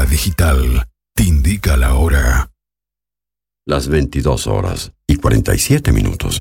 Nómada Digital te indica la hora. Las 22:47.